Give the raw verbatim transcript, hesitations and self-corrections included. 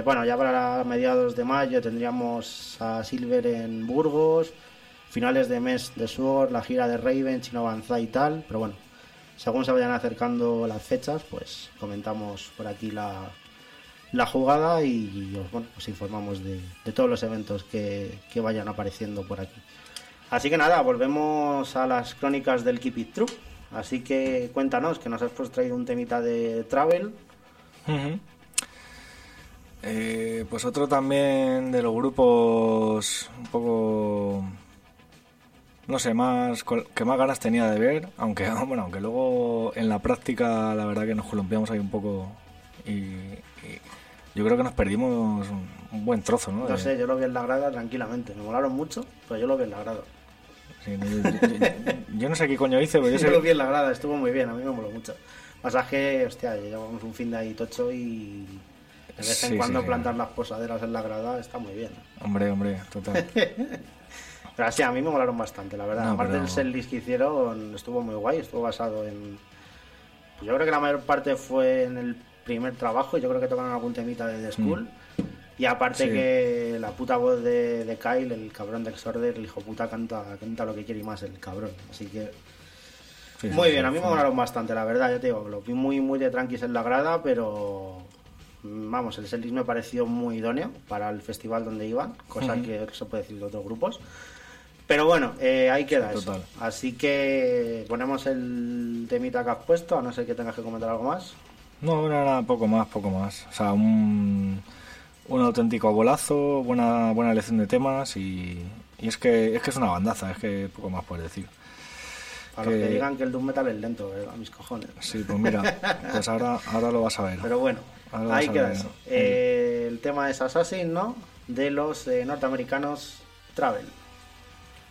Pues bueno, ya para mediados de mayo tendríamos a Silver en Burgos, finales de mes de Sword, la gira de Raven, Chino Banzai y tal, pero bueno, según se vayan acercando las fechas, pues comentamos por aquí la, la jugada y os, bueno, os informamos de, de todos los eventos que, que vayan apareciendo por aquí. Así que nada, volvemos a las crónicas del Keep It True. Así que cuéntanos, que nos has pues traído un temita de Travel. Uh-huh. Eh, pues otro también de los grupos un poco, no sé, más que más ganas tenía de ver, aunque bueno, aunque luego en la práctica la verdad que nos columpiamos ahí un poco y, y yo creo que nos perdimos un, un buen trozo, ¿no? No de... sé, yo lo vi en la grada tranquilamente, me molaron mucho, pero yo lo vi en la grada. Sí, no, yo, yo, yo, yo no sé qué coño hice, pero yo sé yo que... lo vi en la grada, estuvo muy bien, a mí me moló mucho. Pasaje, hostia, llevamos un fin de ahí tocho y de vez en sí, cuando sí, plantar sí. las posaderas en la grada está muy bien. Hombre, hombre, total. Pero así, a mí me molaron bastante, la verdad. No, Aparte pero... del setlist que hicieron, estuvo muy guay, estuvo basado en... Pues yo creo que la mayor parte fue en el primer trabajo, yo creo que tocaron algún temita de The School. Mm. Y aparte sí. que la puta voz de, de Kyle, el cabrón de Exorder, el hijo puta, canta, canta lo que quiere y más el cabrón. Así que... Sí, muy sí, bien, sí, a mí me molaron bastante, la verdad, ya te digo, lo vi muy muy de tranquis en la grada, pero vamos, el setlist me pareció muy idóneo para el festival donde iban, cosa uh-huh. que se puede decir de otros grupos. Pero bueno, eh, ahí queda eso. Total. Así que ponemos el temita que has puesto, a no ser que tengas que comentar algo más. No, nada, poco más, poco más. O sea, un, un auténtico bolazo, buena buena elección de temas y, y es que es que es una bandaza, es que poco más puedes decir. Para que... los que digan que el doom metal es lento, eh, a mis cojones. Sí, pues mira, pues ahora, ahora lo vas a ver. Pero bueno, ahí queda eso. Eh, el tema es Assassin, ¿no? De los eh, norteamericanos Travel.